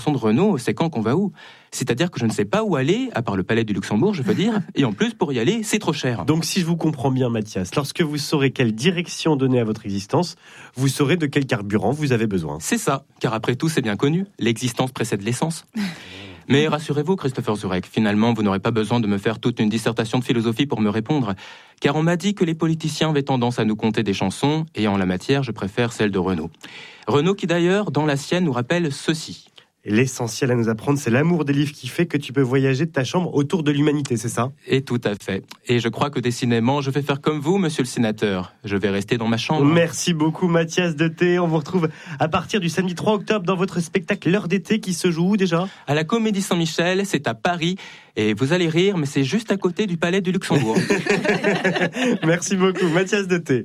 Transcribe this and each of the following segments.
de Renault, c'est quand qu'on va où ? C'est-à-dire que je ne sais pas où aller, à part le palais du Luxembourg, je peux dire, et en plus, pour y aller, c'est trop cher. Donc si je vous comprends bien, Mathias, lorsque vous saurez quelle direction donner à votre existence, vous saurez de quel carburant vous avez besoin. C'est ça, car après tout, c'est bien connu, l'existence précède l'essence. Mais rassurez-vous, Christopher Zurek, finalement, vous n'aurez pas besoin de me faire toute une dissertation de philosophie pour me répondre, car on m'a dit que les politiciens avaient tendance à nous conter des chansons, et en la matière, je préfère celle de Renaud. Renaud qui d'ailleurs, dans la sienne, nous rappelle ceci. Et l'essentiel à nous apprendre, c'est l'amour des livres qui fait que tu peux voyager de ta chambre autour de l'humanité, c'est ça ? Et tout à fait. Et je crois que décidément, je vais faire comme vous, monsieur le sénateur. Je vais rester dans ma chambre. Merci beaucoup, Mathias Deté. On vous retrouve à partir du samedi 3 octobre dans votre spectacle L'heure d'été qui se joue où déjà ? À la Comédie Saint-Michel, c'est à Paris. Et vous allez rire, mais c'est juste à côté du palais du Luxembourg. Merci beaucoup, Mathias Deté.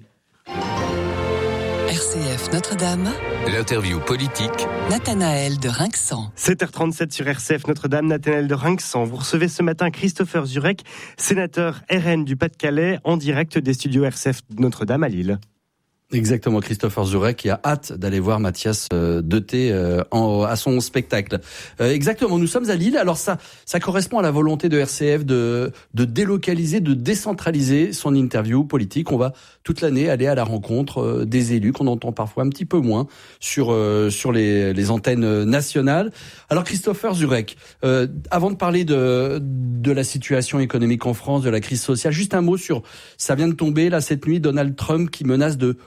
RCF Notre-Dame. L'interview politique. Nathanaël de Rinxan. 7h37 sur RCF Notre-Dame, Nathanaël de Rinxan. Vous recevez ce matin Christopher Zurek, sénateur RN du Pas-de-Calais, en direct des studios RCF Notre-Dame à Lille. Exactement, Christopher Zurek qui a hâte d'aller voir Mathias Deté à son spectacle. Exactement, nous sommes à Lille. Alors ça correspond à la volonté de RCF de délocaliser, de décentraliser son interview politique. On va toute l'année aller à la rencontre des élus qu'on entend parfois un petit peu moins sur les antennes nationales. Alors Christopher Zurek, avant de parler de la situation économique en France, de la crise sociale, juste un mot sur, ça vient de tomber là cette nuit, Donald Trump qui menace de